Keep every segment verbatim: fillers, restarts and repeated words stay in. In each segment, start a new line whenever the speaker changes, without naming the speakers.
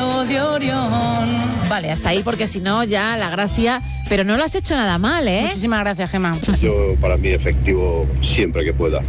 cielo de Orión.
Vale, hasta ahí, porque si no ya la gracia... Pero no lo has hecho nada mal, ¿eh?
Muchísimas gracias, Gemma.
Yo, para mí, efectivo siempre que pueda.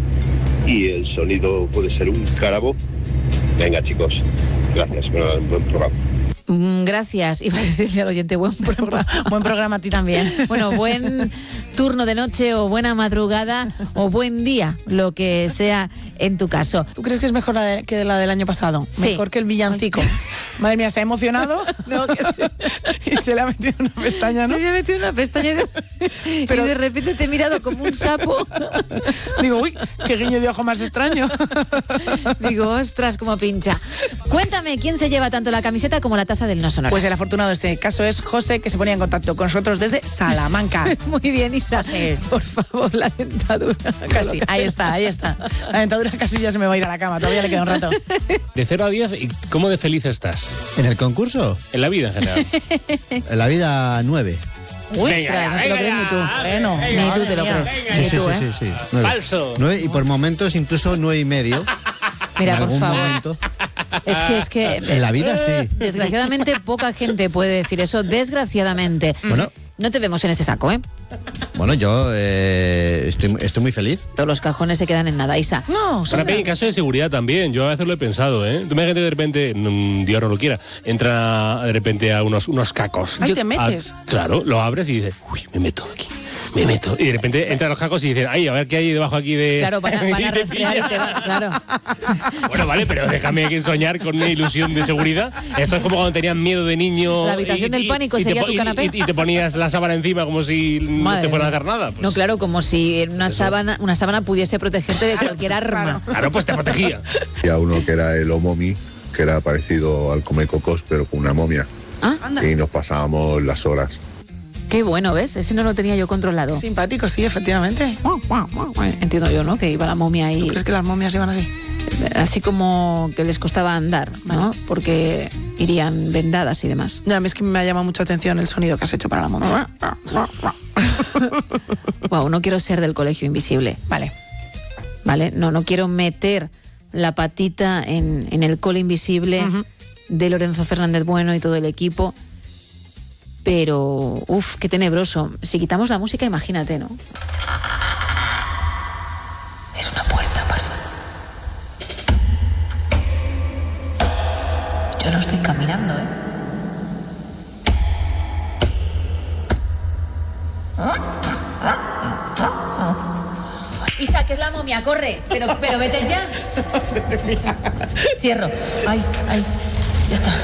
Y el sonido puede ser un carabo. Venga, chicos, gracias, buen programa.
Mm, gracias, iba a decirle al oyente, buen programa.
Buen programa a ti también.
Bueno, buen turno de noche o buena madrugada o buen día, lo que sea en tu caso.
¿Tú crees que es mejor la de, que la del año pasado?
Sí.
Mejor que el villancico. Madre mía, se ha emocionado.
No, que sí.
Y se le ha metido una pestaña, ¿no?
Se me ha metido una pestaña y de,
Pero...
y de repente te he mirado como un sapo.
Digo, uy, qué guiño de ojo más extraño.
Digo, ostras, como pincha. Cuéntame, ¿quién se lleva tanto la camiseta como la taza del No Sonoras?
Pues el afortunado de este caso es José, que se ponía en contacto con nosotros desde Salamanca.
Muy bien, Isa.
José.
Por favor, la dentadura.
Casi, ahí está, ahí está. La dentadura casi ya se me va a ir a la cama, todavía le queda un rato.
De cero a diez, ¿cómo de feliz estás?
¿En el concurso?
En la vida en general.
En la vida, nueve.
Uy,
Venga,
ostras, no te lo
venga
crees ni tú.
ya,
Bueno,
venga,
Ni tú te lo
venga,
crees.
venga.
Sí,
Ni
sí,
tú,
sí,
¿eh?
sí, sí. Nueve.
Falso.
Nueve, y por momentos incluso nueve y medio.
Mira,
en
por
algún
favor.
momento.
Es que, es que...
En la vida sí.
Desgraciadamente, poca gente puede decir eso. Desgraciadamente.
Bueno.
No te vemos en ese saco, ¿eh?
Bueno, yo eh, estoy, estoy muy feliz.
Todos los cajones se quedan en nada, Isa.
No,
Para mí, en caso de seguridad también, yo a veces lo he pensado, ¿eh? Tú me gente de repente, mm, Dios no lo quiera, entra de repente a unos, unos cacos.
Ahí
Yo-
te metes.
a- claro, lo abres y dices, uy, me meto aquí, me meto. Y de repente entran los cacos y dicen, ay, a ver qué hay debajo aquí de...
Claro, van a, van
y
a
te
rastrear y te van, claro.
Bueno, vale, pero déjame que soñar con una ilusión de seguridad. Esto es como cuando tenías miedo de niño.
La habitación del pánico
te
sería
po-
tu canapé.
Y, y te ponías la sábana encima como si no
Madre
te fueran a
mía.
hacer nada. Pues,
No, claro, como si en una
Eso.
sábana, una sábana pudiese protegerte de cualquier arma.
Claro, pues te protegía.
Y a uno que era el Omomi, que era parecido al Comecocos, pero con una momia.
Ah,
Anda,
Y nos pasábamos las horas.
qué bueno, ¿ves? Ese no lo tenía yo controlado.
simpático, sí, efectivamente.
Entiendo yo, ¿no? Que iba la momia ahí.
¿Tú crees que las momias iban así?
Así como que les costaba andar, ¿no? Porque irían vendadas y demás.
Ya, a mí es que me ha llamado mucho atención el sonido que has hecho para la momia.
Wow, no quiero ser del colegio invisible,
Vale.
¿vale? No, no quiero meter la patita en, en el cole invisible
Ujú.
de Lorenzo Fernández Bueno y todo el equipo. Pero, uff, qué tenebroso. Si quitamos la música, imagínate, ¿no? Es una puerta, pasa. Yo no estoy caminando, ¿eh? Isa, que es la momia, corre, pero, pero vete ya. Cierro. Ay, ay, ya está.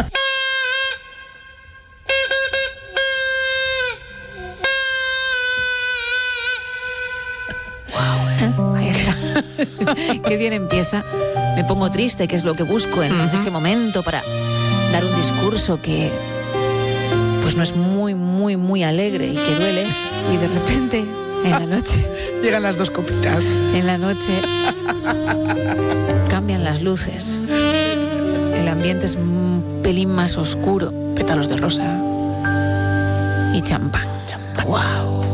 Wow, ahí está. Qué bien empieza. Me pongo triste, que es lo que busco en
Ujú.
ese momento para dar un discurso que pues no es muy, muy, muy alegre y que duele. Y de repente, en la noche,
Llegan las dos copitas.
en la noche cambian las luces. El ambiente es un pelín más oscuro
Pétalos de rosa.
y champán. Champán. Wow.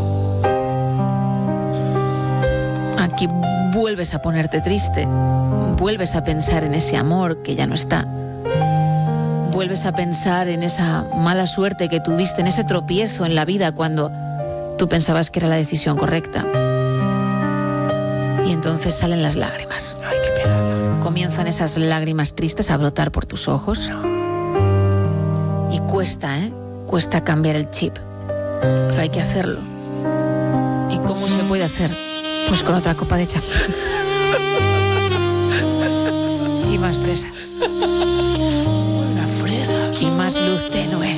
Aquí vuelves a ponerte triste, vuelves a pensar en ese amor que ya no está, vuelves a pensar en esa mala suerte que tuviste, en ese tropiezo en la vida cuando tú pensabas que era la decisión correcta. Y entonces salen las lágrimas.
Ay, qué pena.
Comienzan esas lágrimas tristes a brotar por tus ojos. Y cuesta, ¿eh? Cuesta cambiar el chip. Pero hay que hacerlo. ¿Y cómo se puede hacer? Pues con otra copa de champán. Y más fresas.
Unas fresas.
Y más luz tenue.